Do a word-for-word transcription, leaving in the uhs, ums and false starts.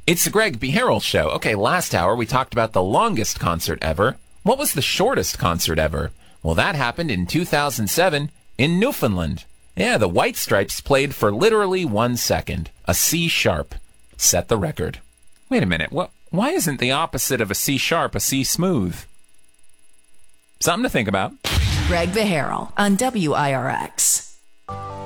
It's the Greg Beharrell Show. Okay, last hour we talked about the longest concert ever. What was the shortest concert ever? Well, that happened in two thousand seven in Newfoundland. Yeah, the White Stripes played for literally one second. A C sharp. Set the record. Wait a minute. What? Why isn't the opposite of a C sharp a C smooth? Something to think about. Greg Beharrell on W I R X.